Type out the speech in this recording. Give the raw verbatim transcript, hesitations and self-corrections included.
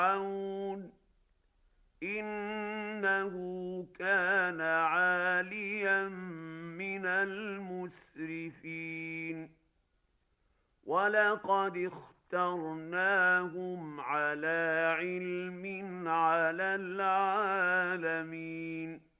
فرعون إنه كان عاليا من المسرفين ولقد اخترناهم على علم على العالمين